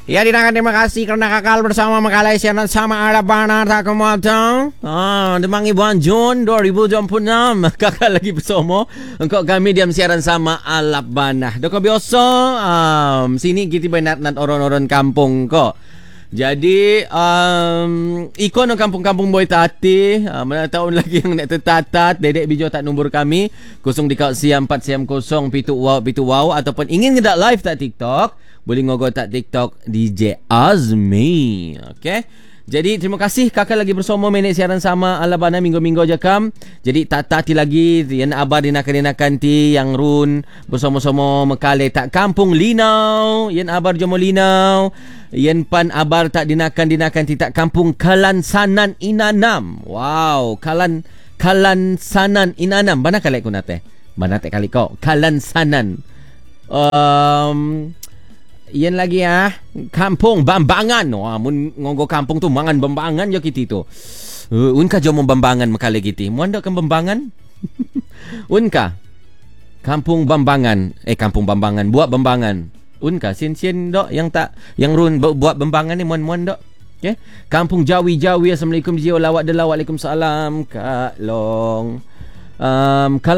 Ya, terima kasih kerana kakal bersama Malaysia dan sama Alabama tak kemudian. Demangi bulan Jun 2026 kakal lagi bersama engkau kami diam siaran sama Alabama. Doko biasa sini kita banyak orang-orang kampung kok. Jadi ikon kampung-kampung boy tati mana tahun lagi yang nak tertatat dedek bijo tak nombor kami 0 dikau siam 4 siam 0 pitu wow ataupun ingin ngedak live tak TikTok boleh ngogo tak TikTok DJ Azmi. Okay. Jadi terima kasih kakak lagi bersama menek siaran sama Alabana minggu-minggu jakam. Jadi tak tati lagi yang abar dinakan-dinakan ti yang run bersama-sama mekale tak kampung Linau, yang abar jomo Linau, yang pan abar tak dinakan-dinakan ti tak kampung Kalansanan Inanam. Wow, Kalansanan Inanam. Mana kali ku nate? Mana tak kali kau? Kalansanan. Yan lagi kampung Bambangan. Wah, mun ngonggo kampung tu mangan Bambangan jo kiti tu. Unka jo mo Bambangan makale kiti. Mun dak kan Bambangan? Unka. Kampung Bambangan. Kampung Bambangan, buat Bambangan. Unka sin dok yang tak yang run buat Bambangan ni mun dok. Okay? Kampung Jawi. Assalamualaikum jiwa lawat Waalaikumsalam Kak Long.